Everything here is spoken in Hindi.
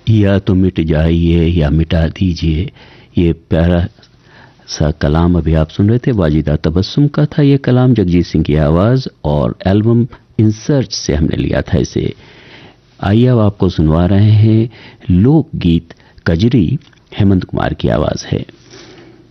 या तो मिट जाइए या मिटा दीजिए, ये प्यारा सा कलाम अभी आप सुन रहे थे। वाजिदा तबस्सुम का था ये कलाम, जगजीत सिंह की आवाज, और एल्बम इन सर्च से हमने लिया था इसे। आइए अब आपको सुनवा रहे हैं लोकगीत कजरी, हेमंत कुमार की आवाज है।